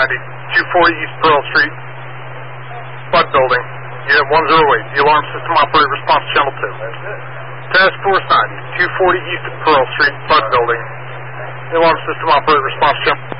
240 East Pearl Street, Bud Building, Unit 108, the alarm system operator response channel 2. Task Force 90, 240 East Pearl Street, Bud Building, the alarm system operator response channel